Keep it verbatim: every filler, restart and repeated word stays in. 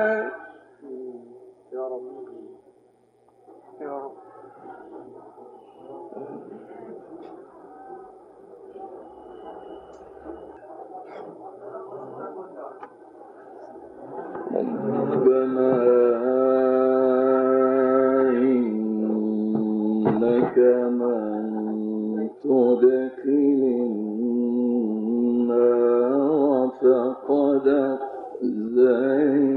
يا رب يا رب. ربنا إنك من تدخل النار فقد أخزيته